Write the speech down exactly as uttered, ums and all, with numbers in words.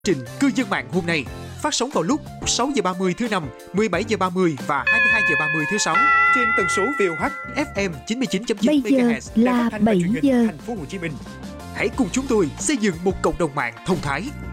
Trình cư dân mạng hôm nay phát sóng vào lúc sáu giờ ba mươi thứ năm, mười bảy giờ ba mươi và hai mươi hai giờ ba mươi thứ sáu trên tần số vê o hát ép em chín mươi chín chấm chín Bây giờ là bảy giờ. Thành phố Hồ Chí Minh. Hãy cùng chúng tôi xây dựng một cộng đồng mạng thông thái,